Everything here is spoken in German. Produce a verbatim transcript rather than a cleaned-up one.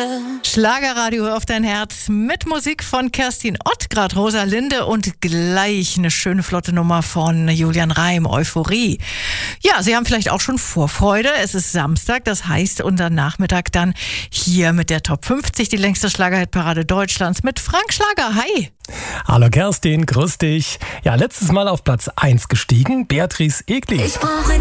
Schlagerradio auf dein Herz mit Musik von Kerstin Ott, grad Rosalinde und gleich eine schöne flotte Nummer von Julian Reim, Euphorie. Ja, Sie haben vielleicht auch schon Vorfreude. Es ist Samstag, das heißt unser Nachmittag dann hier mit der Top fünfzig, die längste Schlagerhitparade Deutschlands mit Frank Schlager. Hi! Hallo Kerstin, grüß dich. Ja, letztes Mal auf Platz eins gestiegen, Beatrice Egli. Ich brauche